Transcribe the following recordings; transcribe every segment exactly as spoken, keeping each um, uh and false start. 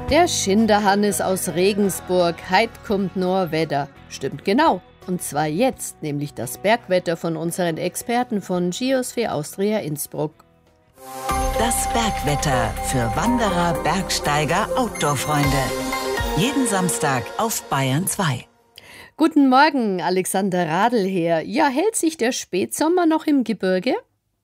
Der Schinderhannes aus Regensburg, heit kommt nur Wetter. Stimmt genau. Und zwar jetzt, nämlich das Bergwetter von unseren Experten von Geosphere Austria Innsbruck. Das Bergwetter für Wanderer, Bergsteiger, Outdoor-Freunde. Jeden Samstag auf Bayern zwei. Guten Morgen, Alexander Radl hier. Ja, hält sich der Spätsommer noch im Gebirge?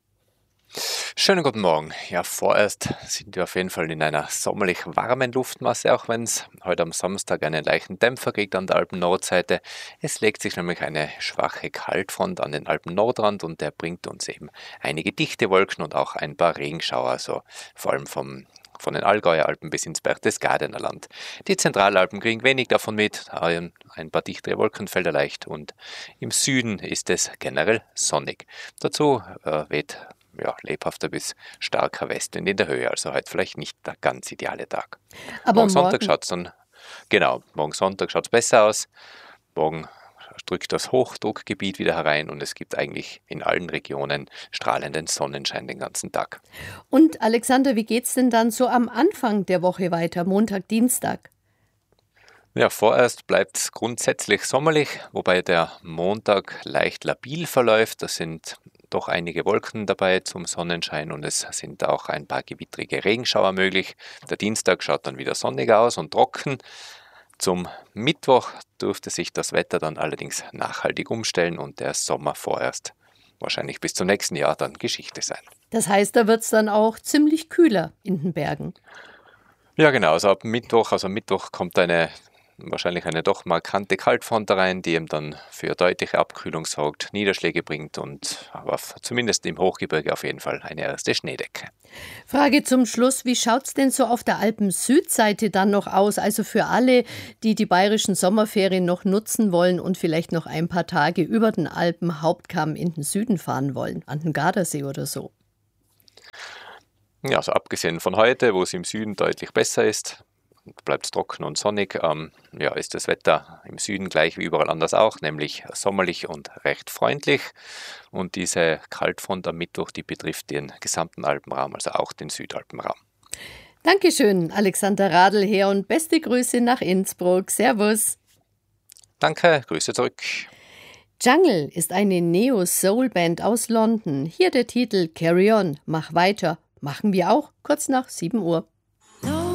Schönen guten Morgen. Ja, vorerst sind wir auf jeden Fall in einer sommerlich warmen Luftmasse, auch wenn es heute am Samstag einen leichten Dämpfer kriegt an der Alpen-Nordseite. Es legt sich nämlich eine schwache Kaltfront an den Alpen-Nordrand und der bringt uns eben einige dichte Wolken und auch ein paar Regenschauer, also vor allem vom von den Allgäuer Alpen bis ins Berchtesgadener Land. Die Zentralalpen kriegen wenig davon mit, ein paar dichtere Wolkenfelder leicht und im Süden ist es generell sonnig. Dazu äh, weht ja, lebhafter bis starker Westwind in der Höhe, also heute vielleicht nicht der ganz ideale Tag. Aber morgen Sonntag morgen- schaut es dann, genau, morgen Sonntag schaut es besser aus. Morgen drückt das Hochdruckgebiet wieder herein und es gibt eigentlich in allen Regionen strahlenden Sonnenschein den ganzen Tag. Und Alexander, wie geht's denn dann so am Anfang der Woche weiter, Montag, Dienstag? Ja, vorerst bleibt es grundsätzlich sommerlich, wobei der Montag leicht labil verläuft. Da sind doch einige Wolken dabei zum Sonnenschein und es sind auch ein paar gewittrige Regenschauer möglich. Der Dienstag schaut dann wieder sonnig aus und trocken. Zum Mittwoch dürfte sich das Wetter dann allerdings nachhaltig umstellen und der Sommer vorerst wahrscheinlich bis zum nächsten Jahr dann Geschichte sein. Das heißt, da wird's dann auch ziemlich kühler in den Bergen. Ja, genau. Also ab Mittwoch, also am Mittwoch kommt eine wahrscheinlich eine doch markante Kaltfront rein, die eben dann für deutliche Abkühlung sorgt, Niederschläge bringt und aber zumindest im Hochgebirge auf jeden Fall eine erste Schneedecke. Frage zum Schluss, wie schaut's denn so auf der Alpen-Südseite dann noch aus? Also für alle, die die bayerischen Sommerferien noch nutzen wollen und vielleicht noch ein paar Tage über den Alpen-Hauptkamm in den Süden fahren wollen, an den Gardasee oder so. Ja, also abgesehen von heute, wo es im Süden deutlich besser ist, bleibt es trocken und sonnig, ähm, ja, ist das Wetter im Süden gleich wie überall anders auch, nämlich sommerlich und recht freundlich. Und diese Kaltfront am Mittwoch, die betrifft den gesamten Alpenraum, also auch den Südalpenraum. Dankeschön, Alexander Radl her und beste Grüße nach Innsbruck. Servus. Danke, Grüße zurück. Jungle ist eine Neo-Soul-Band aus London. Hier der Titel Carry On, mach weiter. Machen wir auch, kurz nach sieben Uhr.